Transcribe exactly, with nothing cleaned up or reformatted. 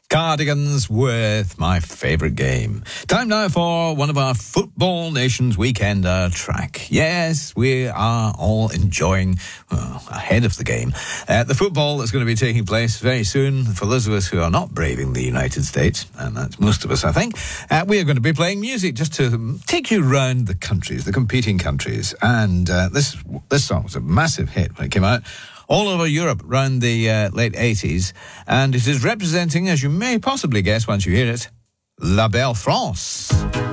Cardigans with My Favourite Game. Time now for one of our Football Nations Weekender track. Yes, we are all enjoying, well, ahead of the game, uh, the football that's going to be taking place very soon. For those of us who are not braving the United States, and that's most of us, I think, uh, we are going to be playing music just to take you round the countries, the competing countries. And uh, this this song was a massive hit when it came out all over Europe around the uh, late eighties, and it is representing, as you may possibly guess once you hear it, La Belle France.